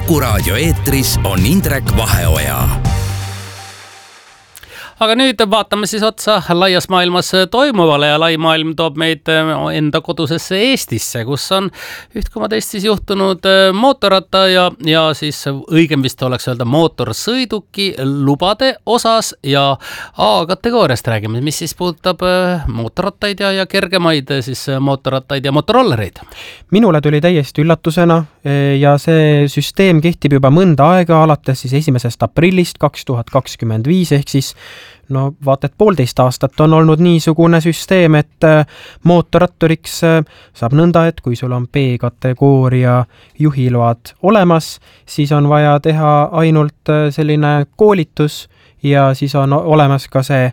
Kuku raadio eetris on Indrek Vaheoja. Aga nüüd vaatame siis otsa laias maailmas toimuvale ja lai maailm toob meid enda kodusesse Eestisse, kus on üht koma teist siis juhtunud mootorratta ja siis õigem vist oleks öelda mootorsõiduki lubade osas ja A-kategooriast räägime, mis siis puudutab mootorrattaid ja kergemaid siis mootorrattaid ja motorollereid. Minule tuli täiesti üllatusena ja see süsteem kehtib juba mõnda aega alates siis 1. aprillist 2025 ehk siis vaata, et 1,5 aastat on olnud niisugune süsteem, et mootorratturiks saab nõnda, et kui sul on B-kategooria juhiload olemas, siis on vaja teha ainult selline koolitus ja siis on olemas ka see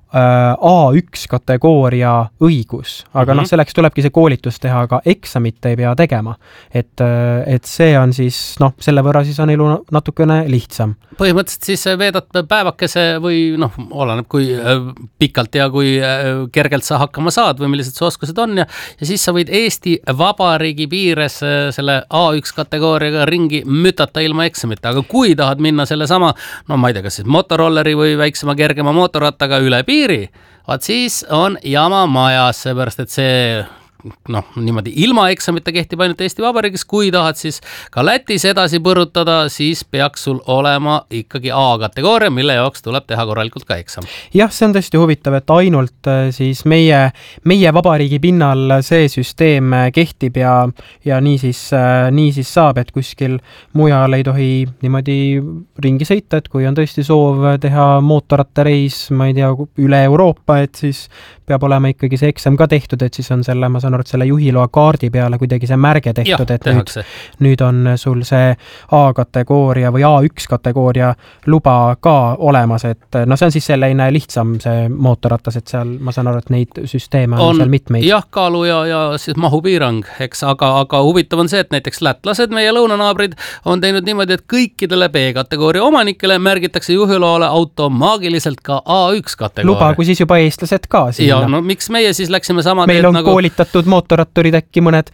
A1 kategooria õigus, aga selleks tulebki see koolitus teha, aga eksamit ei pea tegema. Et see on siis, selle võrra siis on elu natukene lihtsam. Põhimõtteliselt siis veedad päevakese või oleneb kui pikalt ja kui kergelt sa hakkama saad või millised su oskused on ja siis sa võid Eesti Vabariigi piires selle A1 kategooriaga ringi mütata ilma eksamita, aga kui tahad minna selle sama, ma ei tea, kas siis motorolleri või väiksema kergema mootorrattaga üle piiri, vaat siis on jama majas, seepärast et see niimoodi ilma eksamita kehtib ainult Eesti Vabariigis, kui tahad siis ka Lätis edasi põrutada, siis peaks sul olema ikkagi A-kategooria, mille jaoks tuleb teha korralikult ka eksam. Jah, see on tõesti huvitav, et ainult siis meie vabariigi pinnal see süsteem kehtib ja nii siis saab, et kuskil mujal ei tohi niimoodi ringi sõita, et kui on tõesti soov teha mootorrattareis, ma ei tea, üle Euroopa, et siis peab olema ikkagi see eksam ka tehtud, et siis on selle, ma saan aru, et selle juhiloa kaardi peale kuidagi see märge tehtud, et nüüd on sul see A-kategooria või A1 kategooria luba ka olemas, et see on siis selline lihtsam see mootorratas, et seal ma saan aru, et neid süsteeme on seal mitmeid. Jah, kaalu ja siis mahupiirang, eks, aga huvitav on see, et näiteks lätlased, meie lõunanaabrid, on teinud niimoodi, et kõikidele B-kategooria omanikele märgitakse juhiloale automaagiliselt ka A1 kategooria. Lubagu siis juba eestlased ka siin. Ja miks meie siis läksime sama meil on koolitatud mootorratturid äkki mõned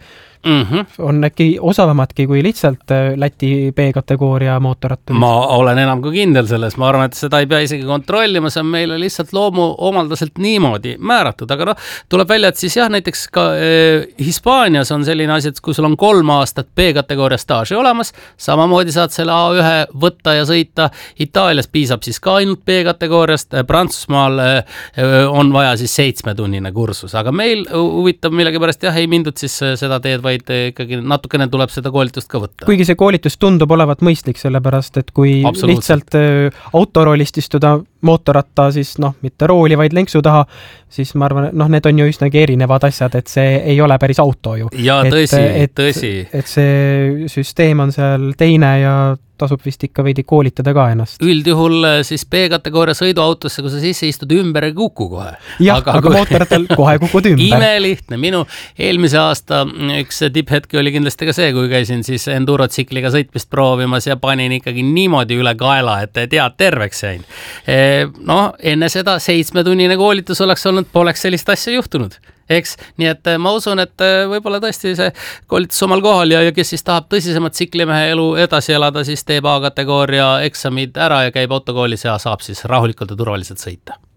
on äkki osavamadki kui lihtsalt Läti B-kategooria mootorratturid. Ma olen enam kui kindel selles, ma arvan, et seda ei pea isegi kontrollima, see on meile lihtsalt loomuomaldaselt niimoodi määratud, aga tuleb välja, et siis jah, näiteks ka Hispaanias on selline asi, et kui sul on 3 aastat B-kategooria staaži olemas, samamoodi saad selle A1 võtta ja sõita, Itaalias piisab siis ka ainult B-kategooriast, Prantsusmaal on vaja siis 7-tunnine kursus, aga meil huvitav millegipärast jah, ei mindud siis seda teed, vaid ikkagi natukene tuleb seda koolitust ka võtta. Kuigi see koolitus tundub olevat mõistlik, sellepärast, et kui lihtsalt autoroolist istuda mootorratta, siis mitte rooli, vaid lenksu taha, siis ma arvan, need on ju üsnagi erinevad asjad, et see ei ole päris auto ju. Ja tõsi. Et see süsteem on seal teine ja tasub vist ikka veidi koolitada ka ennast. Üldjuhul siis B-kategooria sõiduautosse, kui sa sisse istud, ümber ei kuku kohe. Jah, aga mootorrattal kohe kukud ümber. Imelihtne. Minu eelmise aasta üks tipphetki oli kindlasti ka see, kui käisin siis endurotsikliga sõitmist proovimas ja panin ikkagi niimoodi üle kaela, et tead terveks jäin. Enne seda 7-tunnine koolitus oleks olnud, poleks sellist asja juhtunud. Eks, nii et ma usun, et võib-olla tõesti see koolitus omal kohal ja kes siis tahab tõsisemat tsiklimehe elu edasi elada, siis teeb A-kategooria eksamid ära ja käib autokoolis ja saab siis rahulikult ja turvaliselt sõita.